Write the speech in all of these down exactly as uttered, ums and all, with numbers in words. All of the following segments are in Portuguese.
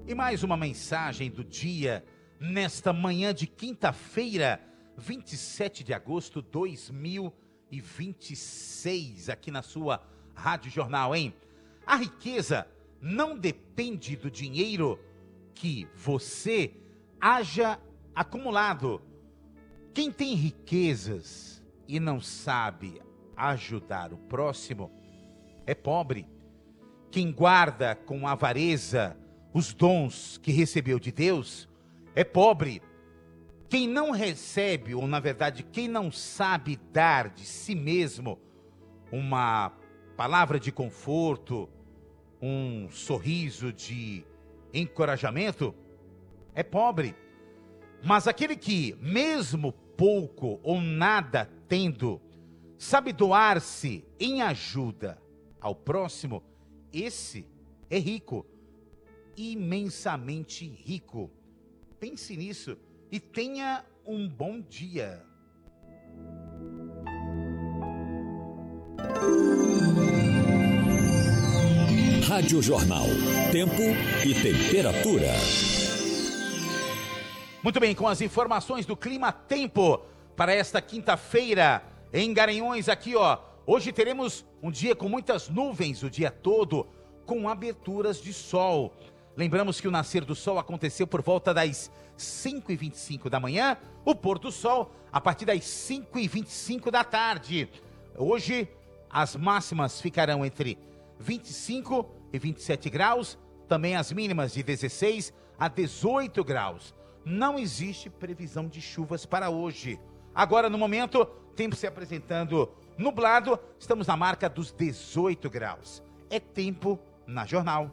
E mais uma mensagem do dia, nesta manhã de quinta-feira, vinte e sete de agosto de dois mil e vinte e seis, aqui na sua Rádio Jornal, hein? A riqueza não depende do dinheiro que você haja acumulado. Quem tem riquezas e não sabe ajudar o próximo é pobre. Quem guarda com avareza os dons que recebeu de Deus é pobre. Quem não recebe, ou na verdade, quem não sabe dar de si mesmo uma palavra de conforto, um sorriso de encorajamento, é pobre. Mas aquele que, mesmo pouco ou nada tendo, sabe doar-se em ajuda ao próximo, esse é rico, imensamente rico. Pense nisso e tenha um bom dia. Rádio Jornal, tempo e temperatura. Muito bem, com as informações do Clima Tempo para esta quinta-feira em Garanhuns, aqui ó, hoje teremos um dia com muitas nuvens o dia todo, com aberturas de sol. Lembramos que o nascer do sol aconteceu por volta das cinco e vinte e cinco da manhã, o pôr do sol a partir das cinco e vinte e cinco da tarde. Hoje as máximas ficarão entre vinte e cinco e vinte e sete graus, também as mínimas de dezesseis a dezoito graus. Não existe previsão de chuvas para hoje. Agora, no momento, tempo se apresentando nublado, estamos na marca dos dezoito graus. É tempo na Jornal.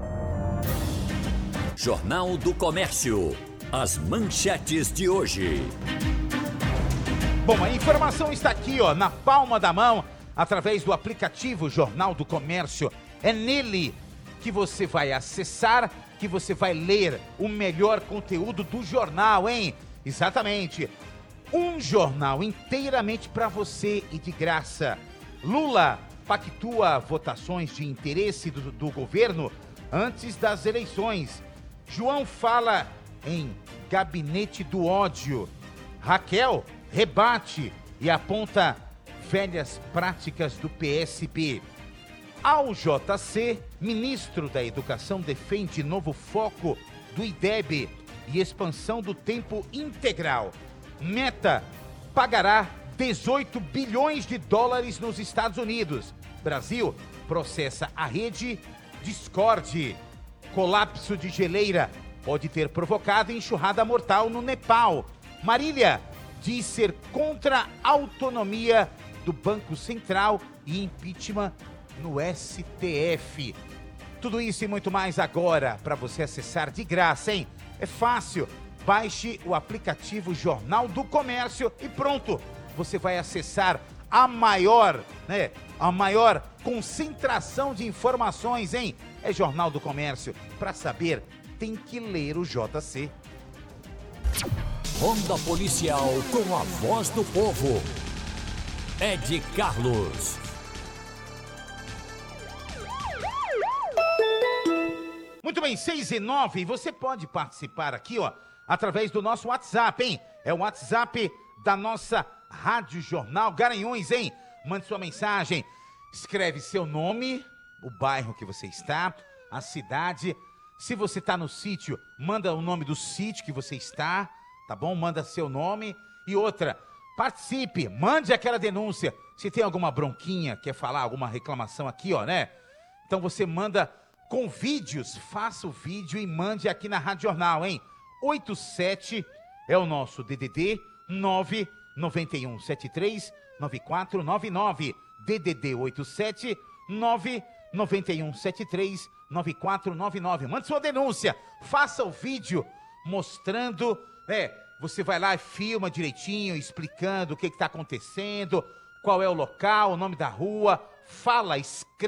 Jornal do Comércio. As manchetes de hoje. Bom, a informação está aqui, ó, na palma da mão, através do aplicativo Jornal do Comércio. É nele que você vai acessar, que você vai ler o melhor conteúdo do jornal, hein? Exatamente. Um jornal inteiramente para você e de graça. Lula pactua votações de interesse do, do governo antes das eleições. João fala em gabinete do ódio. Raquel rebate e aponta velhas práticas do P S B. Ao J C, ministro da Educação defende novo foco do I D E B e expansão do tempo integral. Meta pagará dezoito bilhões de dólares nos Estados Unidos. Brasil processa a rede Discord. Colapso de geleira pode ter provocado enxurrada mortal no Nepal. Marília diz ser contra a autonomia do Banco Central e impeachment no S T F. Tudo isso e muito mais agora para você acessar de graça, hein? É fácil. Baixe o aplicativo Jornal do Comércio e pronto. Você vai acessar a maior, né? A maior concentração de informações, hein? É Jornal do Comércio. Para saber, tem que ler o J C. Ronda Policial com a voz do povo. Ed Carlos. Muito bem, seis e nove, você pode participar aqui, ó, através do nosso WhatsApp, hein? É o WhatsApp da nossa Rádio Jornal Garanhuns, hein? Mande sua mensagem, escreve seu nome, o bairro que você está, a cidade. Se você está no sítio, manda o nome do sítio que você está, tá bom? Manda seu nome. E outra, participe, mande aquela denúncia. Se tem alguma bronquinha, quer falar alguma reclamação aqui, ó, né? Então você manda com vídeos, faça o vídeo e mande aqui na Rádio Jornal, hein? oito sete é o nosso D D D, nove nove um sete três nove quatro nove nove. D D D oito sete nove nove um sete três nove quatro nove nove. Mande sua denúncia, faça o vídeo mostrando, é, você vai lá e filma direitinho, explicando o que está acontecendo, qual é o local, o nome da rua, fala, escreve.